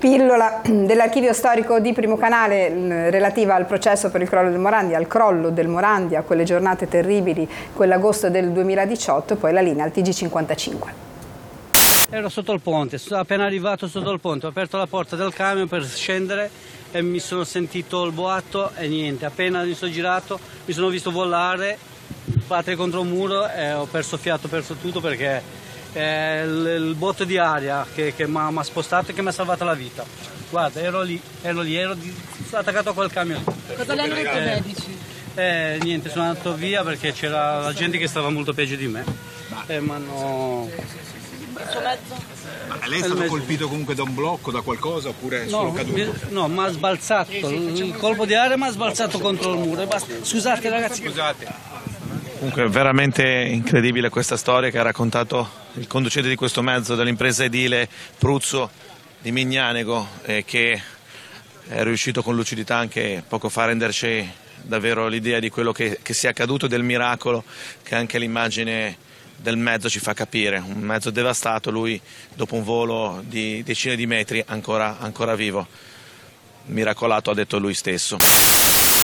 pillola dell'archivio storico di Primo Canale relativa al processo per il crollo del Morandi, al crollo del Morandi, a quelle giornate terribili, quell'agosto del 2018, poi la linea al TG55. Ero sotto il ponte, sono appena arrivato sotto il ponte, ho aperto la porta del camion per scendere e mi sono sentito il boato e niente, appena mi sono girato mi sono visto volare, battere contro un muro e ho perso fiato, ho perso tutto perché il botto di aria che mi ha spostato e che mi ha salvato la vita. Guarda, ero attaccato a quel camion. Cosa le hanno detto i medici? Niente, sono andato via perché c'era la gente che stava molto peggio di me. Ma no. Il suo mezzo? Ma lei è stato colpito comunque da un blocco, da qualcosa, oppure è solo caduto? No, mi ha sbalzato, il colpo di aria mi ha sbalzato contro il muro. Scusate ragazzi. Scusate. Comunque veramente incredibile questa storia che ha raccontato il conducente di questo mezzo dell'impresa edile Pruzzo di Mignanego, che è riuscito con lucidità anche poco fa a renderci davvero l'idea di quello che sia accaduto, del miracolo che anche l'immagine del mezzo ci fa capire. Un mezzo devastato, lui dopo un volo di decine di metri ancora vivo. Miracolato, ha detto lui stesso.